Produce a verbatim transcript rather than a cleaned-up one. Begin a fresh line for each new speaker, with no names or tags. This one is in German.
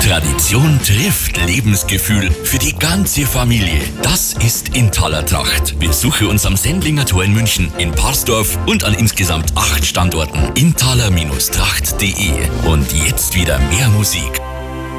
Tradition trifft Lebensgefühl für die ganze Familie. Das ist Intaler Tracht. Besuche uns am Sendlinger Tor in München, in Parsdorf und an insgesamt acht Standorten. intaler Tracht punkt de. Und jetzt wieder mehr Musik.